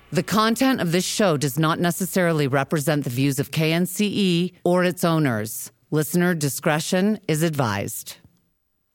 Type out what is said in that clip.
The content of this show does not necessarily represent the views of KNCE or its owners. Listener discretion is advised.